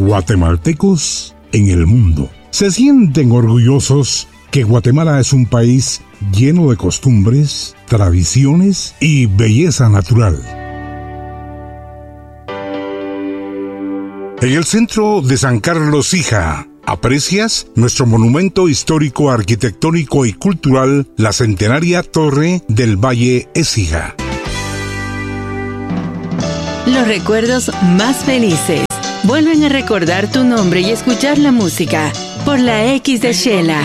Guatemaltecos en el mundo se sienten orgullosos que Guatemala es un país lleno de costumbres, tradiciones y belleza natural. En el centro de San Carlos Hija, aprecias nuestro monumento histórico, arquitectónico y cultural, la centenaria Torre del Valle Écija. Los recuerdos más felices vuelven a recordar tu nombre y escuchar la música por la X de Shela.